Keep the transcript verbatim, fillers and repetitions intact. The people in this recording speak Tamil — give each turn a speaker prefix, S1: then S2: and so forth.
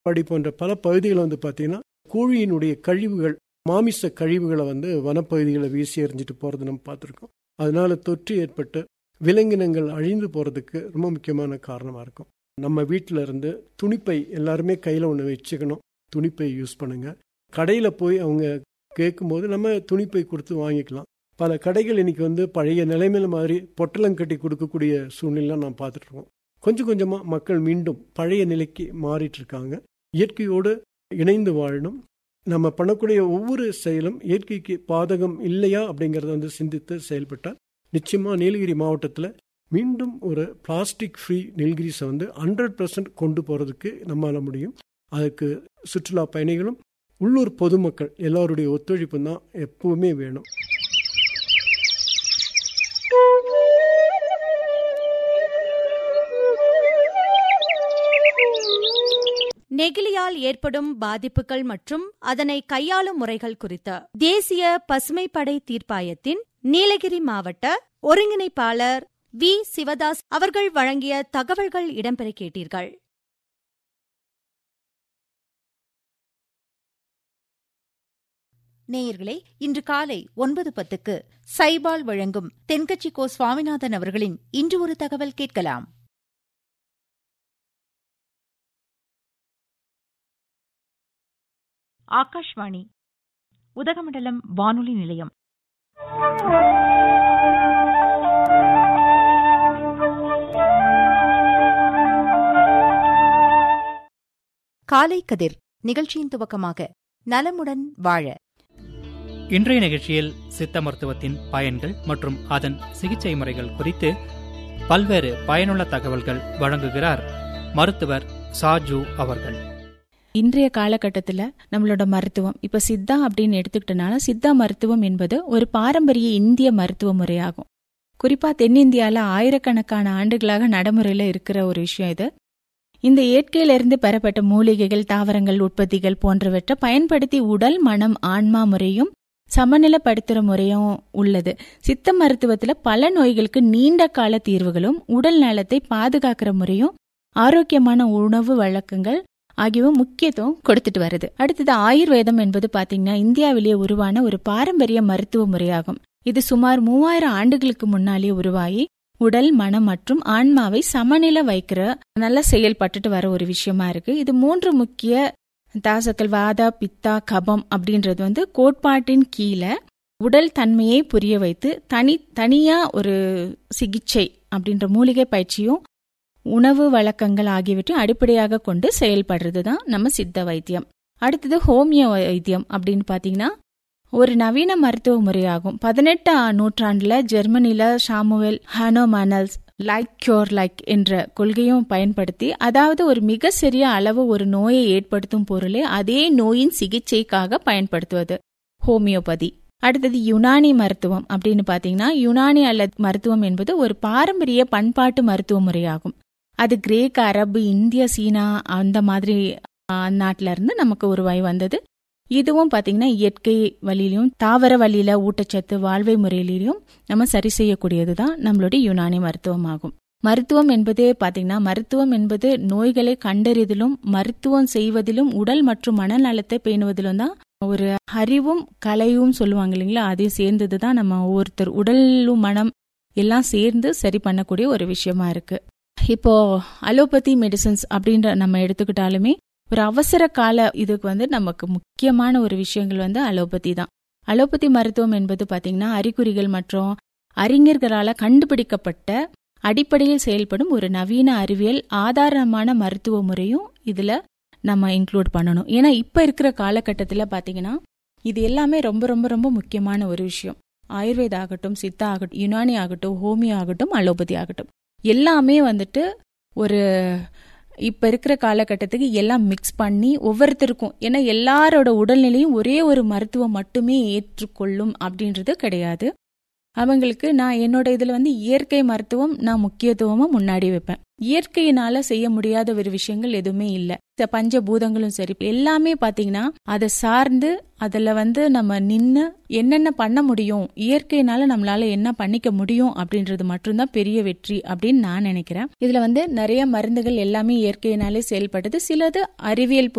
S1: வாடி போன்ற பல பகுதிகளை வந்து பார்த்தீங்கன்னா கோழியினுடைய கழிவுகள், மாமிச கழிவுகளை வந்து வனப்பகுதிகளை வீசி எறிஞ்சிட்டு போகிறது நம்ம பார்த்துருக்கோம். அதனால தொற்று ஏற்பட்டு விலங்கினங்கள் அழிந்து போகிறதுக்கு ரொம்ப முக்கியமான காரணமாக இருக்கும். நம்ம வீட்டில் இருந்து துணிப்பை எல்லாருமே கையில் ஒன்று வச்சுக்கணும். துணிப்பை யூஸ் பண்ணுங்க. கடையில் போய் அவங்க கேட்கும்போது நம்ம துணிப்பை கொடுத்து வாங்கிக்கலாம். பல கடைகள் இன்னைக்கு வந்து பழைய நிலைமையில மாதிரி பொட்டலம் கட்டி கொடுக்கக்கூடிய சூழ்நிலாம் நாம் பார்த்துட்ருக்கோம். கொஞ்சம் கொஞ்சமாக மக்கள் மீண்டும் பழைய நிலைக்கு மாறிட்டு இருக்காங்க. இயற்கையோடு இணைந்து வாழணும். நம்ம பண்ணக்கூடிய ஒவ்வொரு செயலும் இயற்கைக்கு பாதகம் இல்லையா அப்படிங்கிறத வந்து சிந்தித்து செயல்பட்டால் நிச்சயமாக நீலகிரி மாவட்டத்தில் மீண்டும் ஒரு பிளாஸ்டிக் ஃப்ரீ நீலகிரிஸை வந்து ஹண்ட்ரட் பர்சன்ட் கொண்டு போகிறதுக்கு நம்மளால முடியும். அதுக்கு சுற்றுலா பயணிகளும் உள்ளூர் பொதுமக்கள் எல்லாருடைய ஒத்துழைப்பும் தான் எப்பவுமே வேணும்.
S2: நெகிழியால் ஏற்படும் பாதிப்புகள் மற்றும் அதனை கையாளும் முறைகள் குறித்து தேசிய பசுமைப்படை தீர்ப்பாயத்தின் நீலகிரி மாவட்ட ஒருங்கிணைப்பாளர் வி சிவதாஸ் அவர்கள் வழங்கிய தகவல்கள் இடம்பெற கேட்டீர்கள்.
S3: நேயர்களே, இன்று காலை ஒன்பது பத்துக்கு சைபால் வழங்கும் தென்கட்சி கோ சுவாமிநாதன் அவர்களின் இன்று ஒரு தகவல் கேட்கலாம். ஆகாஷ்வாணி உதகமண்டலம் வானொலி நிலையம். காலை கதிர் நிகழ்ச்சியின் துவக்கமாக நலமுடன் வாழ.
S4: இன்றைய நிகழ்ச்சியில் சித்த மருத்துவத்தின் பயன்கள் மற்றும் அதன் சிகிச்சை முறைகள் குறித்து பல்வேறு பயனுள்ள தகவல்கள் வழங்குகிறார் மருத்துவர் சாஜு அவர்கள்.
S5: இன்றைய காலகட்டத்தில் நம்மளோட மருத்துவம் இப்ப சித்தா அப்படின்னு எடுத்துக்கிட்டனால சித்தா மருத்துவம் என்பது ஒரு பாரம்பரிய இந்திய மருத்துவ முறையாகும். குறிப்பா தென்னிந்தியால ஆயிரக்கணக்கான ஆண்டுகளாக நடைமுறையில இருக்கிற ஒரு விஷயம் இது. இந்த இயற்கையிலிருந்து பெறப்பட்ட மூலிகைகள், தாவரங்கள், உற்பத்திகள் போன்றவற்றை பயன்படுத்தி உடல், மனம், ஆன்மா முறையும் சமநிலைப்படுத்துற முறையும் உள்ளது. சித்த மருத்துவத்துல பல நோய்களுக்கு நீண்ட கால தீர்வுகளும் உடல் நலத்தை பாதுகாக்கிற முறையும் ஆரோக்கியமான உணவு வழக்கங்கள் ஆகியவை முக்கியத்துவம் கொடுத்துட்டு வருது. அடுத்தது ஆயுர்வேதம் என்பது பாத்தீங்கன்னா இந்தியாவிலேயே உருவான ஒரு பாரம்பரிய மருத்துவ முறையாகும். இது சுமார் மூவாயிரம் ஆண்டுகளுக்கு முன்னாலே உருவாகி உடல், மனம் மற்றும் ஆன்மாவை சமநிலை வைக்கிற நல்லா செயல்பட்டுட்டு வர ஒரு விஷயமா இருக்கு. இது மூன்று முக்கிய தாசக்கள் வாதா, பித்தா, கபம் அப்படின்றது வந்து கோட்பாட்டின் கீழே உடல் தன்மையை புரிய வைத்து தனி தனியா ஒரு சிகிச்சை அப்படின்ற மூலிகை பயிற்சியும் உணவு வழக்கங்கள் ஆகியவற்றையும் அடிப்படையாக கொண்டு செயல்படுறது தான் நம்ம சித்த வைத்தியம். அடுத்தது ஹோமியோ வைத்தியம் அப்படின்னு பாத்தீங்கன்னா ஒரு நவீன மருத்துவ முறையாகும். பதினெட்டாம் நூற்றாண்டுல ஜெர்மனில சாமுவேல் ஹானோமானல்ஸ் லைக் கியூர் லைக் என்ற கொள்கையும் பயன்படுத்தி, அதாவது ஒரு மிக சிறிய அளவு ஒரு நோயை ஏற்படுத்தும் பொருளை அதே நோயின் சிகிச்சைக்காக பயன்படுத்துவது ஹோமியோபதி. அடுத்தது யுனானி மருத்துவம் அப்படின்னு பாத்தீங்கன்னா யுனானி அல்லது மருத்துவம் என்பது ஒரு பாரம்பரிய பண்பாட்டு மருத்துவ முறையாகும். அது கிரேக்க, அரபு, இந்திய, சீனா அந்த மாதிரி நாட்டில இருந்து நமக்கு உருவாய் வந்தது. இதுவும் பாத்தீங்கன்னா இயற்கை வழியிலும் தாவர வழியில ஊட்டச்சத்து வாழ்வை முறையிலும் நம்ம சரி செய்யக்கூடியதுதான் நம்மளுடைய யுனானி மருத்துவம் ஆகும். மருத்துவம் என்பதே பாத்தீங்கன்னா மருத்துவம் என்பது நோய்களை கண்டறிதலும் மருத்துவம் செய்வதிலும் உடல் மற்றும் மனநலத்தை பேணுவதிலும் தான். ஒரு அறிவும் கலையும் சொல்லுவாங்க இல்லைங்களா, அதையும் சேர்ந்ததுதான் நம்ம ஒவ்வொருத்தர் உடலும் மனம் எல்லாம் சேர்ந்து சரி பண்ணக்கூடிய ஒரு விஷயமா இருக்கு. இப்போ அலோபதி மெடிசன்ஸ் அப்படின்ற நம்ம எடுத்துக்கிட்டாலுமே ஒரு அவசர கால இதுக்கு வந்து நமக்கு முக்கியமான ஒரு விஷயங்கள் வந்து அலோபதி தான். அலோபதி மருத்துவம் என்பது பாத்தீங்கன்னா அறிகுறிகள் மற்றும் அறிஞர்களால கண்டுபிடிக்கப்பட்ட அடிப்படையில் செயல்படும் ஒரு நவீன அறிவியல் ஆதாரமான மருத்துவ முறையும் இதுல நம்ம இன்க்ளூட் பண்ணணும். ஏன்னா இப்ப இருக்கிற காலகட்டத்துல பாத்தீங்கன்னா இது எல்லாமே ரொம்ப ரொம்ப ரொம்ப முக்கியமான ஒரு விஷயம். ஆயுர்வேதா ஆகட்டும், சித்தா ஆகட்டும், யுனானி ஆகட்டும், ஹோமியோ ஆகட்டும், அலோபதி ஆகட்டும், எல்லாமே வந்துட்டு ஒரு இப்ப இருக்கிற காலகட்டத்துக்கு எல்லாம் மிக்ஸ் பண்ணி ஒவ்வொருத்தருக்கும், ஏன்னா எல்லாரோட உடல்நிலையும் ஒரே ஒரு மருத்துவம் மட்டுமே ஏற்றுக்கொள்ளும் அப்படின்றது கிடையாது. அவங்களுக்கு நான் என்னோட இதுல வந்து இயற்கை மருத்துவம் நான் முக்கியத்துவமா முன்னாடி வைப்பேன். இயற்கையினால செய்ய முடியாத ஒரு விஷயங்கள் எதுவுமே இல்லை. பஞ்சபூதங்களும் சரி எல்லாமே பாத்தீங்கன்னா அதை சார்ந்து அதுல வந்து நம்ம நின்னு என்னென்ன பண்ண முடியும், இயற்கையினால நம்மளால என்ன பண்ணிக்க முடியும் அப்படின்றது மட்டும்தான் பெரிய வெற்றி அப்படின்னு நான் நினைக்கிறேன். இதுல வந்து நிறைய மருந்துகள் எல்லாமே இயற்கையினாலே செயல்படுது, சிலது அறிவியல்